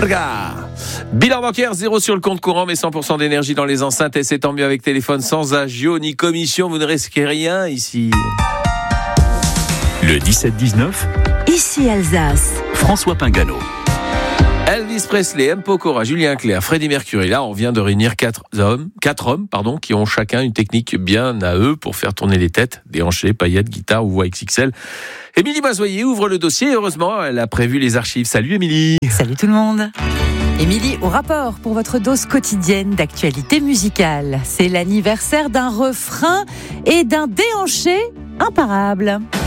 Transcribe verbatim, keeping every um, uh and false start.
Varga. Bilan bancaire, zéro sur le compte courant, mais cent pour cent d'énergie dans les enceintes. Et c'est tant mieux avec téléphone, sans agio ni commission. Vous ne risquez rien ici. Le dix-sept dix-neuf, Ici Alsace. François Pingano. Elvis Presley, M. Pokora, Julien Clerc, Freddie Mercury. Là, on vient de réunir quatre hommes, quatre hommes, pardon, qui ont chacun une technique bien à eux pour faire tourner les têtes, déhanchés, paillettes, guitare ou voix X X L. Émilie Mazoyer ouvre le dossier. Heureusement, elle a prévu les archives. Salut Émilie. Salut tout le monde. Émilie, au rapport pour votre dose quotidienne d'actualité musicale. C'est l'anniversaire d'un refrain et d'un déhanché imparable.